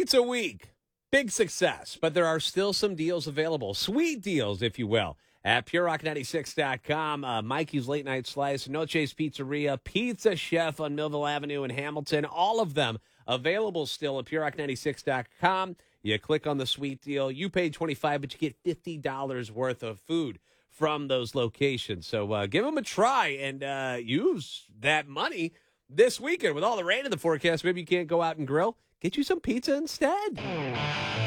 Pizza Week. Big success, but there are still some deals available. Sweet deals, if you will, at PureRock96.com. Mikey's Late Night Slice, Noche's Pizzeria, Pizza Chef on Millville Avenue in Hamilton. All of them available still at PureRock96.com. You click on the sweet deal. You pay $25, but you get $50 worth of food from those locations. So give them a try and use that money this weekend. With all the rain in the forecast, maybe you can't go out and grill. Get you some pizza instead.